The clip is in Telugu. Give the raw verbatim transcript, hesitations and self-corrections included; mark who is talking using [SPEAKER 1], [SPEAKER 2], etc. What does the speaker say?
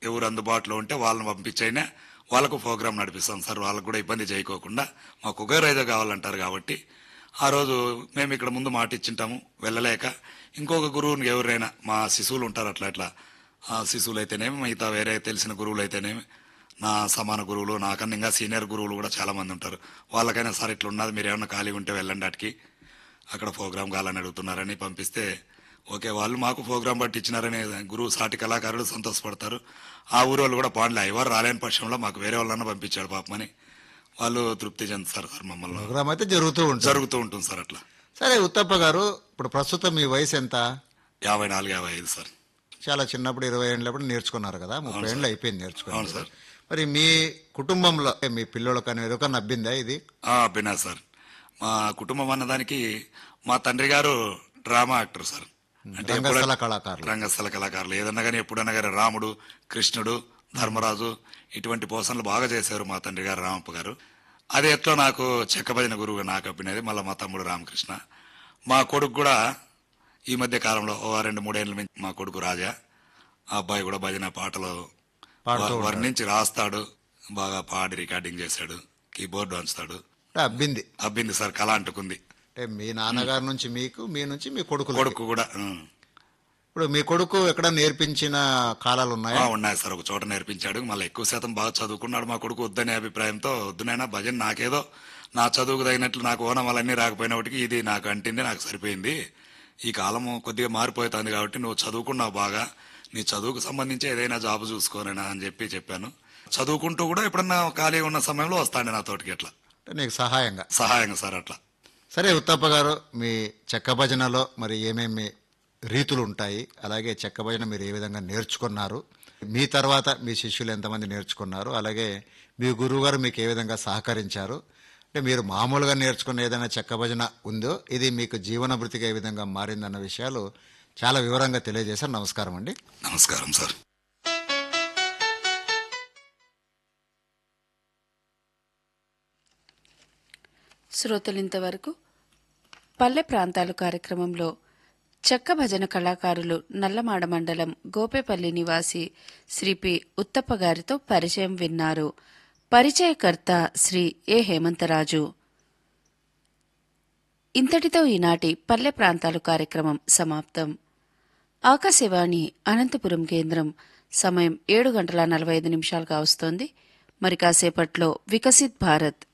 [SPEAKER 1] ఎవరు అందుబాటులో ఉంటే వాళ్ళని పంపించైనా వాళ్ళకు ప్రోగ్రాం నడిపిస్తాం సార్. వాళ్ళకు కూడా ఇబ్బంది చేయకోకుండా మాకు ఒకే రోజు కావాలంటారు కాబట్టి ఆ రోజు మేము ఇక్కడ ముందు మాట ఇచ్చింటాము. వెళ్ళలేక ఇంకొక గురువుని ఎవరైనా మా శిశువులు ఉంటారు అట్లా అట్లా ఆ శిశువులు అయితేనేమి మిగతా వేరే తెలిసిన గురువులు అయితేనేమి నా సమాన గురువులు నాకన్నా ఇంకా సీనియర్ గురువులు కూడా చాలా మంది ఉంటారు. వాళ్ళకైనా సార్ ఇట్లా ఉన్నది మీరు ఏమన్నా ఖాళీ ఉంటే వెళ్ళండి అటుకి అక్కడ ప్రోగ్రాం కావాలని అడుగుతున్నారని పంపిస్తే ఓకే వాళ్ళు మాకు ప్రోగ్రాం బట్టి ఇచ్చినారని గురువు సాటి కళాకారులు సంతోషపడతారు. ఆ ఊరు వాళ్ళు కూడా పాడలే ఎవరు రాలేని పక్షంలో మాకు వేరే వాళ్ళన్నా పంపించాడు పాపమని వాళ్ళు తృప్తి చెందుతారు సార్. మమ్మల్ని
[SPEAKER 2] ప్రోగ్రామ్ అయితే జరుగుతూ ఉంటుంది
[SPEAKER 1] జరుగుతూ ఉంటుంది సార్ అట్లా.
[SPEAKER 2] సరే ఉత్తప్ప గారు, ఇప్పుడు ప్రస్తుతం మీ వయసు ఎంత?
[SPEAKER 1] యాభై నాలుగు యాభై ఐదు సార్.
[SPEAKER 2] చాలా చిన్నప్పుడు ఇరవై ఏళ్ళప్పుడు నేర్చుకున్నారు కదా, ముప్పై ఏళ్ళు అయిపోయింది
[SPEAKER 1] అవును
[SPEAKER 2] నేర్చుకున్నారు.
[SPEAKER 1] సార్.
[SPEAKER 2] మరి మీ కుటుంబంలో మీ పిల్లలకు కానీ ఎవరికన్నా అబ్బిందా ఇది?
[SPEAKER 1] అబ్బినా సార్. మా కుటుంబం అన్నదానికి మా తండ్రి గారు డ్రామా యాక్టర్ సార్. అంటే
[SPEAKER 2] రంగస్థల కళాకారులు.
[SPEAKER 1] రంగస్థల కళాకారులు ఏదన్నా కానీ ఎప్పుడన్నా కానీ రాముడు, కృష్ణుడు, ధర్మరాజు ఇటువంటి పోషణలు బాగా చేశారు మా తండ్రి గారు రామప్ప గారు. అది ఎట్లా నాకు చెక్క భజన గురువుగా నాకు అబ్బినది. మళ్ళీ మా తమ్ముడు రామకృష్ణ, మా కొడుకు కూడా ఈ మధ్య కాలంలో ఓ రెండు మూడేళ్ల నుంచి మా కొడుకు రాజా, ఆ అబ్బాయి కూడా భజన పాటలు వర్ణించి రాస్తాడు, బాగా పాడి రికార్డింగ్ చేశాడు, కీబోర్డ్ వంచుతాడు.
[SPEAKER 2] అబ్బింది
[SPEAKER 1] అబ్బింది సార్, కళ అంటుకుంది.
[SPEAKER 2] అంటే మీ నాన్నగారి నుంచి మీకు, మీ నుంచి మీ కొడుకు
[SPEAKER 1] కొడుకు కూడా.
[SPEAKER 2] ఇప్పుడు మీ కొడుకు ఎక్కడ నేర్పించిన కాలాలు ఉన్నాయా?
[SPEAKER 1] ఉన్నాయి సార్, ఒక చోట నేర్పించాడు. మళ్ళీ ఎక్కువ శాతం బాగా చదువుకున్నాడు మా కొడుకు. వద్దనే అభిప్రాయంతో వద్దునైనా భజన నాకేదో నా చదువుకు తగినట్లు నాకు ఓనమాలన్నీ రాకపోయినప్పటికీ ఇది నాకు అంటింది, నాకు సరిపోయింది. ఈ కాలము కొద్దిగా మారిపోతుంది కాబట్టి నువ్వు చదువుకున్నావు బాగా, నీ చదువుకు సంబంధించి ఏదైనా జాబ్ చూసుకోనేనా అని చెప్పి చెప్పాను. చదువుకుంటూ కూడా ఎప్పుడన్నా ఖాళీ ఉన్న సమయంలో వస్తాండి నా తోటికి ఎట్లా
[SPEAKER 2] నీకు సహాయంగా
[SPEAKER 1] సహాయంగా సార్ అట్లా.
[SPEAKER 2] సరే ఉత్తప్ప గారు, మీ చెక్క భజనలో మరి ఏమేమి రీతులు ఉంటాయి, అలాగే చెక్క భజన మీరు ఏ విధంగా నేర్చుకున్నారు, మీ తర్వాత మీ శిష్యులు ఎంతమంది నేర్చుకున్నారు, అలాగే మీ గురువు గారు మీకు ఏ విధంగా సహకరించారు, అంటే మీరు మామూలుగా నేర్చుకున్న ఏదైనా చెక్క భజన ఉందో ఇది మీకు జీవన భృతిగా ఏ విధంగా మారిందన్న విషయాలు చాలా వివరంగా తెలియజేశారు. నమస్కారం అండి.
[SPEAKER 1] నమస్కారం సార్.
[SPEAKER 3] శ్రోతలింతవరకు పల్లె ప్రాంతాలు కార్యక్రమంలో చెక్క భజన కళాకారులు నల్లమాడ మండలం గోపేపల్లి నివాసి శ్రీ పి ఉత్తప్ప గారితో పరిచయం విన్నారు. పరిచయకర్త శ్రీ ఏ హేమంతరాజు. ఇంతటితో ఈనాటి పల్లె ప్రాంతాలు కార్యక్రమం సమాప్తం. ఆకాశవాణి అనంతపురం కేంద్రం. సమయం ఏడు గంటల నలభై ఐదు నిమిషాలుగా వస్తోంది. మరి కాసేపట్లో వికసిత్ భారత్